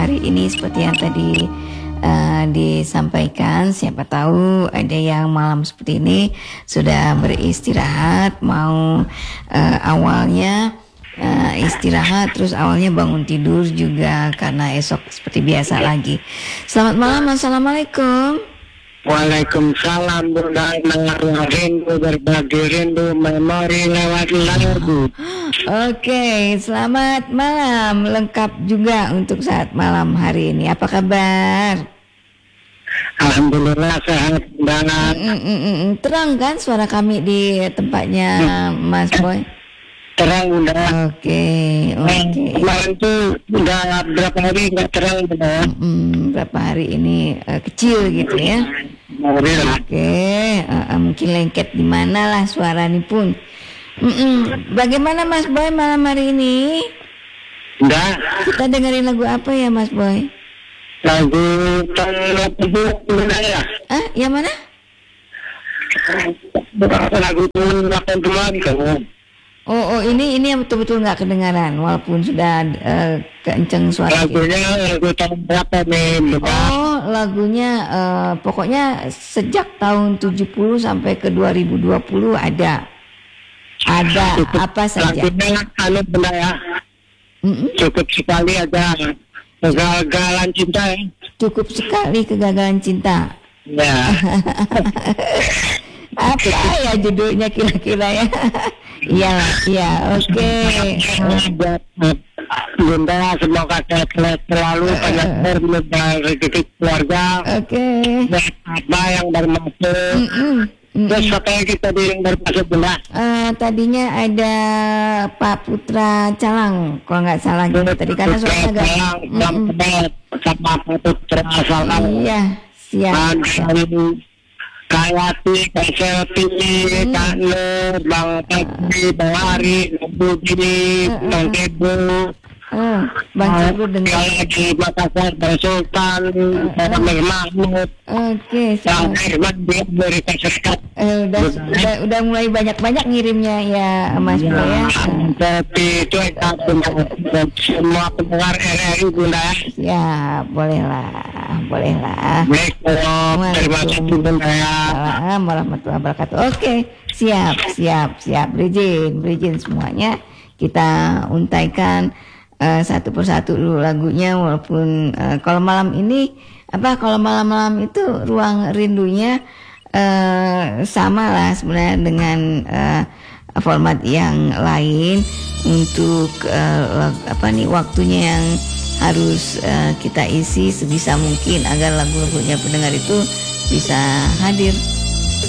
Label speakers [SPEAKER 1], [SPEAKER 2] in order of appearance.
[SPEAKER 1] hari ini seperti yang tadi disampaikan, siapa tahu ada yang malam seperti ini sudah beristirahat, mau awalnya istirahat, terus awalnya bangun tidur juga karena esok seperti biasa lagi. Selamat malam, assalamualaikum.
[SPEAKER 2] Waalaikumsalam, Bunda. Rindu berbagi, rindu memori lewat lagu.
[SPEAKER 1] Oke, selamat malam. Lengkap juga untuk saat malam hari ini. Apa kabar?
[SPEAKER 2] Alhamdulillah sehat, Bunda.
[SPEAKER 1] Terang kan suara kami di tempatnya Mas Boy?
[SPEAKER 2] Terang, Bunda.
[SPEAKER 1] Oke.
[SPEAKER 2] Kemarin tuh udah berapa hari nggak terang, Bunda.
[SPEAKER 1] Berapa hari ini kecil gitu ya? Oke, mungkin lengket di mana lah suara ini pun. Bagaimana Mas Boy malam hari ini?
[SPEAKER 2] Udah.
[SPEAKER 1] Kita dengerin lagu apa ya Mas Boy?
[SPEAKER 2] Lagu tahun 80 ya.
[SPEAKER 1] Yang mana?
[SPEAKER 2] Lagu tahun 80-an kamu.
[SPEAKER 1] Oh, ini yang betul-betul nggak kedengaran walaupun sudah kenceng suara.
[SPEAKER 2] Lagunya lagu tahun berapa nih?
[SPEAKER 1] Oh, lagunya pokoknya sejak tahun 70 sampai ke 2020 ada. Cukup, apa saja?
[SPEAKER 2] Lagunya Bunda ya. Cukup sekali ada kegagalan cinta ya.
[SPEAKER 1] Cukup sekali kegagalan cinta.
[SPEAKER 2] Ya.
[SPEAKER 1] Apa ya judulnya kira-kira ya? Iya, oke.
[SPEAKER 2] Bunda semoga sehat selalu, panjang umur dan rezeki keluarga.
[SPEAKER 1] Oke.
[SPEAKER 2] Apa yang bermaksud? Terus apa yang kita yang bermaksud, Bunda?
[SPEAKER 1] Tadinya ada Pak Putra Calang, kalau nggak salah gitu tadi karena soalnya agak.
[SPEAKER 2] Sama Pak Putra Calang.
[SPEAKER 1] Iya, siap.
[SPEAKER 2] Kayati, Kak Selti, Kak Nur, Bang Tati, Bang Ari, Bang Budi, Bang Tebu,
[SPEAKER 1] Bang Tebu dengar.
[SPEAKER 2] Lagi Makassar, Bang Sultan, Bang Amir Mahmud.
[SPEAKER 1] Oke,
[SPEAKER 2] Bang Herman dia beri kesekat.
[SPEAKER 1] Udah mulai banyak ngirimnya ya Mas Bro ya.
[SPEAKER 2] Tapi itu semua pendengar RRI, Bunda.
[SPEAKER 1] Ya, bolehlah.
[SPEAKER 2] Baik, terima kasih, Bunda.
[SPEAKER 1] Assalamualaikum warahmatullahi wabarakatuh. Oke, siap. Berizin semuanya. Kita untaikan satu persatu dulu lagunya, walaupun kalau malam malam itu ruang rindunya sama lah sebenarnya dengan format yang lain untuk waktunya yang harus kita isi sebisa mungkin agar lagu-lagunya pendengar itu bisa hadir.